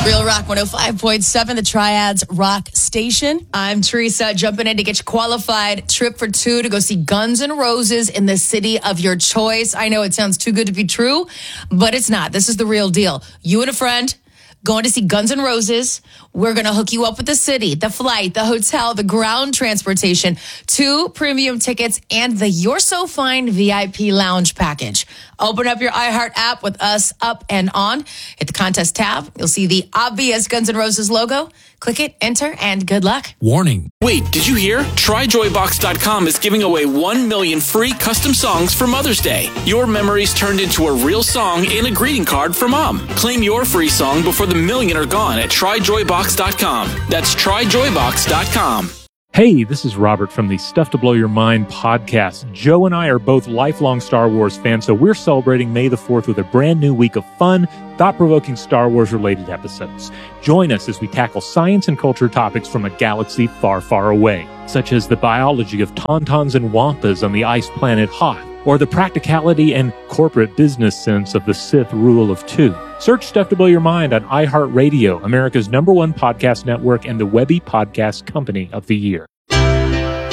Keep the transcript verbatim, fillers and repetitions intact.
Real Rock one oh five point seven, the Triads Rock Station. I'm Teresa, jumping in to get you qualified. Trip for two to go see Guns N' Roses in the city of your choice. I know it sounds too good to be true, but it's not. This is the real deal. You and a friend going to see Guns N' Roses. We're going to hook you up with the city, the flight, the hotel, the ground transportation, two premium tickets, and the You're So Fine V I P lounge package. Open up your iHeart app with us up and on. Hit the contest tab. You'll see the obvious Guns N' Roses logo. Click it, enter, and good luck. Warning. Wait, did you hear? Try Joy Box dot com is giving away one million free custom songs for Mother's Day. Your memories turned into a real song and a greeting card for Mom. Claim your free song before the million are gone at Try Joy Box dot com. That's Try Joy Box dot com. Hey, this is Robert from the Stuff to Blow Your Mind podcast. Joe and I are both lifelong Star Wars fans, so we're celebrating May the fourth with a brand new week of fun, thought-provoking Star Wars-related episodes. Join us as we tackle science and culture topics from a galaxy far, far away, such as the biology of tauntauns and wampas on the ice planet Hoth, or the practicality and corporate business sense of the Sith rule of two. Search Stuff to Blow Your Mind on iHeartRadio, America's number one podcast network and the Webby Podcast Company of the Year.